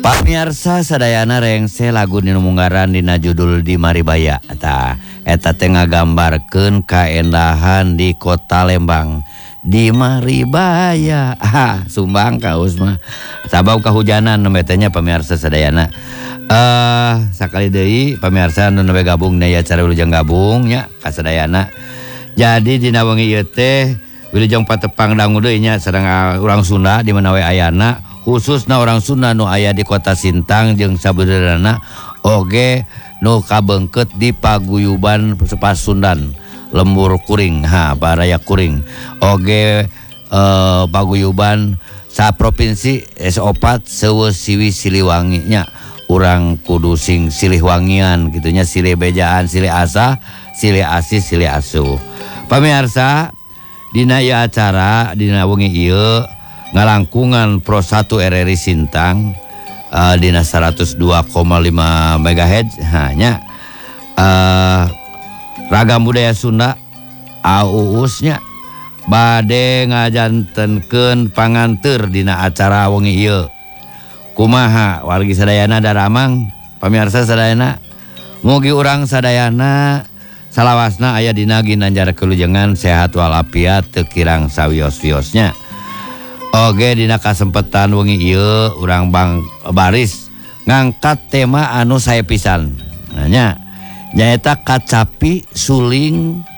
Pamirsa sadayana rengse lagu Ninu Munggaran dina judul di Maribaya eta teh ngagambarkeun kaendahan di kota Lembang di Maribaya. Sumbang kaus mah sabab kahujanan nemetenya pamirsa sadayana. Sakali deui pamirsa nu newe gabung dina acara Wilujeng gabung nya ka sadayana. Jadi dina wengi ieu teh Wilujeng patepang dangu deui nya sareng urang Sunda di mana we ayana. Khususna orang Sunda nu aya di kota Sintang jeung sabeudeureunana oge nu kabengket di paguyuban Pasundan Lembur Kuring Baraya Kuring oge paguyuban sa provinsi S4 Seueus Siwi Siliwangi nya urang kudu sing silih wangian gitunya silih bejaan silih asa silih asih silih asuh. Pamirsa dina ieu acara dina wengi ieu ngalangkungan Pro 1 RRI Sintang dina 102,5 MHz hanya ragam budaya Sunda AUUS-nya bade ngajantenkeun panganteur dina acara wengi ieu. Kumaha wargi sadayana daramang pamirsa sadayana mugi urang sadayana salawasna aya dina ginanjar kelujengan sehat walafiat teu kirang sawios-wiosnya. Oge dina kasempetan wengi ieu urang Bang Baris ngangkat tema anu sae pisan. Nanya nyaeta kacapi suling